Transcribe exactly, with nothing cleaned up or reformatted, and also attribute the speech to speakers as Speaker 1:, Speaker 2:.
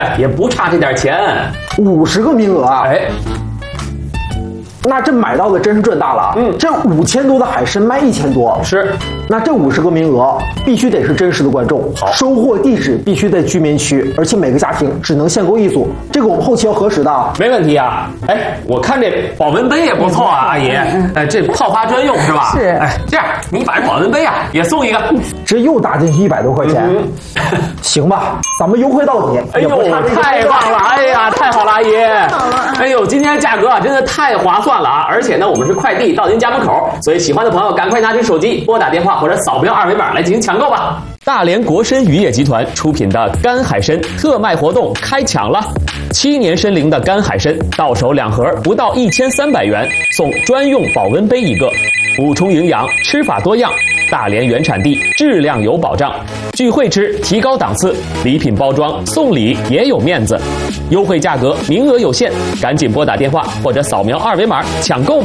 Speaker 1: 也不差这点钱。
Speaker 2: 五十个名额啊！
Speaker 1: 哎。
Speaker 2: 那这买到的真是赚大了。嗯，这五千多的海参卖一千多，
Speaker 1: 是。
Speaker 2: 那这五十个名额必须得是真实的观众，
Speaker 1: 好，
Speaker 2: 收货地址必须在居民区，而且每个家庭只能限购一组。这个我们后期要核实的。
Speaker 1: 没问题啊。哎，我看这保温杯也不错啊，阿姨。哎，这泡发专用是吧？
Speaker 3: 是。
Speaker 1: 哎，这样你把这保温杯啊也送一个，
Speaker 2: 这又打进去一百多块钱。嗯、行吧，咱们优惠到底。
Speaker 1: 哎呦，太棒了！哎呀，太好了，阿姨。好了。哎呦，今天价格啊真的太划算了啊！而且呢，我们是快递到您家门口，所以喜欢的朋友赶快拿起手机拨打电话或者扫描二维码来进行抢购吧。大连国参渔业集团出品的干海参特卖活动开抢了，七年参龄的干海参到手两盒不到一千三百元，送专用保温杯一个，补充营养，吃法多样。大连原产地，质量有保障，聚会吃提高档次，礼品包装送礼也有面子，优惠价格，名额有限，赶紧拨打电话或者扫描二维码抢购。